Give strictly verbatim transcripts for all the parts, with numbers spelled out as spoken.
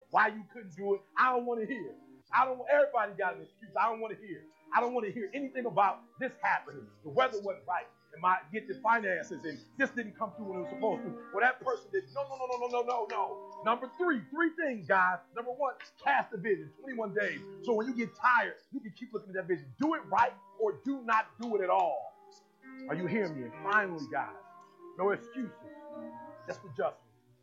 why you couldn't do it. I don't want to hear. I don't. Everybody got an excuse. I don't want to hear. I don't want to hear anything about this happening. The weather wasn't right, and my get the finances, and this didn't come through when it was supposed to. Well, that person did. No, no, no, no, no, no, no, no. Number three, three things, guys. Number one, cast a vision. twenty-one days. So when you get tired, you can keep looking at that vision. Do it right, or do not do it at all. Are you hearing me? And finally, guys, no excuses, just adjustment.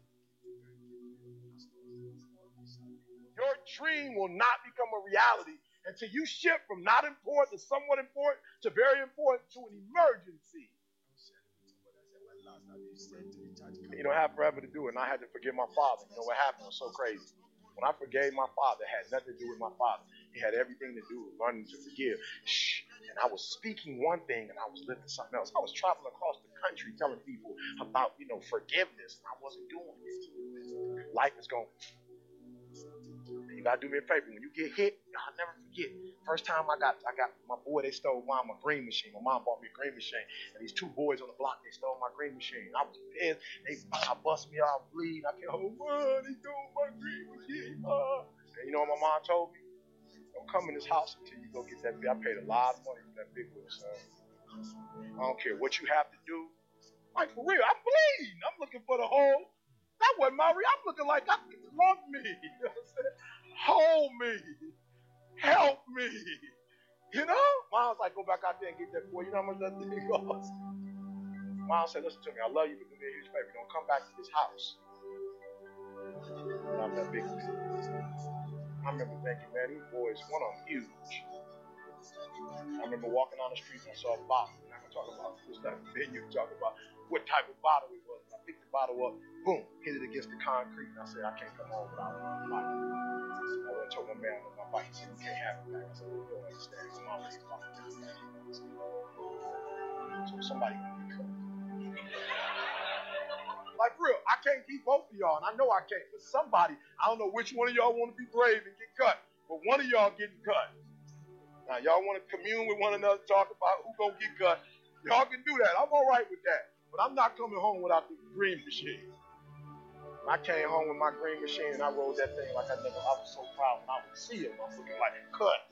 Your dream will not become a reality until you shift from not important to somewhat important to very important to an emergency. You don't have forever to do it, and I had to forgive my father. You know what happened? It was so crazy. When I forgave my father, it had nothing to do with my father. It had everything to do with learning to forgive. Shh. And I was speaking one thing, and I was living something else. I was traveling across the country telling people about, you know, forgiveness, and I wasn't doing it. Life is going. You gotta do me a favor. When you get hit, I'll never forget. First time I got, I got my boy. They stole mom a green machine. My mom bought me a green machine, and these two boys on the block, they stole my green machine. I was pissed. They I bust me out, bleed. I can't hold on. They stole my green machine. Uh. And you know what my mom told me? Don't come in this house until you go get that big. I paid a lot of money for that big wheel, son. I don't care what you have to do. Like for real, I'm bleeding. I'm looking for the hole. That wasn't my real. I'm looking like I love me. You know what I'm saying? Hold me. Help me. You know? Mom's like, go back out there and get that boy. You know how much that thing costs? Mom said, listen to me. I love you, but do me a huge favor. Don't come back to this house. Not that big. I remember thinking, man, these boys, one of them huge. I remember walking down the street and I saw a bottle. I'm not going to talk about this type of venue. Talk about what type of bottle it was. I picked the bottle up, boom, hit it against the concrete, and I said, I can't come home without my bike. I went and told my man on my bike, he said, you can't have it back. I said, well, you don't understand. My mom needs my bike. So somebody can be cut. Like real, I can't keep both of y'all, and I know I can't, but somebody, I don't know which one of y'all want to be brave and get cut, but one of y'all getting cut. Now, y'all want to commune with one another, talk about who gonna get cut. Y'all can do that. I'm all right with that. But I'm not coming home without the green machine. I came home with my green machine, and I rode that thing like I never, I was so proud when I would see it. I'm looking like, cut.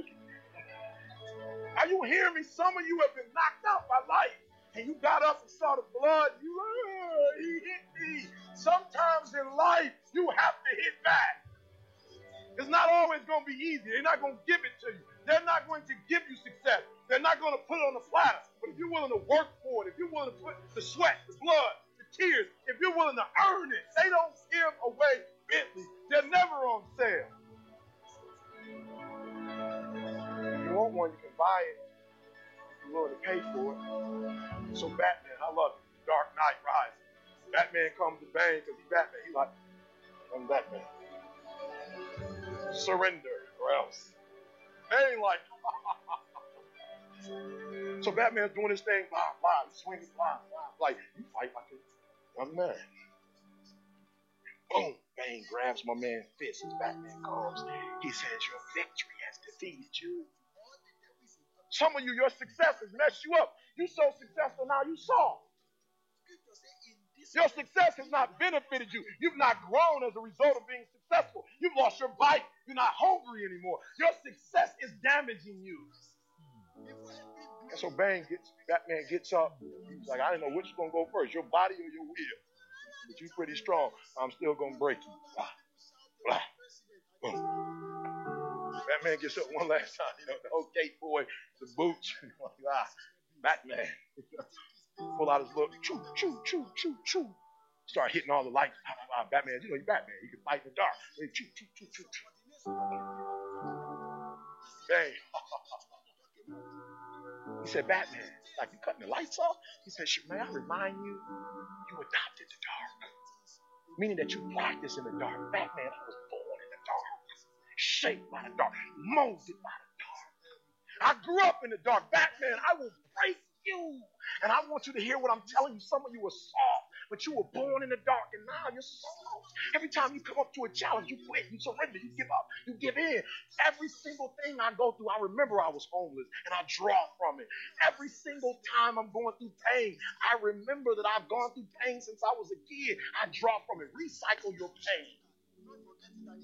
Are you hearing me? Some of you have been knocked out by life. And you got up and saw the blood. You, uh, he hit me. Sometimes in life, you have to hit back. It's not always going to be easy. They're not going to give it to you. They're not going to give you success. They're not going to put it on the platter. But if you're willing to work for it, if you're willing to put the sweat, the blood, the tears, if you're willing to earn it, they don't give away Bentley. They're never on sale. If you want one, you can buy it. If you're willing to pay for it. So Batman, I love it. Dark Knight Rises. Batman comes to Bane because he's Batman. He's like, I'm Batman. Surrender or else. Bane like, so Batman's doing his thing, blah, blah, swinging, blah, blah. Like, you fight like a young man. Boom. Bane grabs my man's fist as Batman comes. He says, your victory has defeated you. Some of you, your success has messed you up. You so successful now, you soft. Your success has not benefited you. You've not grown as a result of being successful. You've lost your bite. You're not hungry anymore. Your success is damaging you. And so Bane gets, Batman gets up. He's like, I didn't know which is going to go first, your body or your will. But you're pretty strong. I'm still going to break you. Blah, blah, boom. Batman gets up one last time. You know, the old gate boy, the boots. ah, Batman. Pull out his look. Choo, choo, choo, choo, choo. Start hitting all the lights. Batman, you know, you're Batman. You can fight in the dark. Choo, choo, choo, choo, choo. Bang. He said, Batman, like you cutting the lights off? He said, may I remind you, you adopted the dark. Meaning that you practice in the dark. Batman, I was born in the dark. Shaped by the dark. Molded by the dark. I grew up in the dark. Batman, I will break you. And I want you to hear what I'm telling you. Some of you were soft, but you were born in the dark, and now you're soft. Every time you come up to a challenge, you quit, you surrender, you give up, you give in. Every single thing I go through, I remember I was homeless, and I draw from it. Every single time I'm going through pain, I remember that I've gone through pain since I was a kid. I draw from it. Recycle your pain.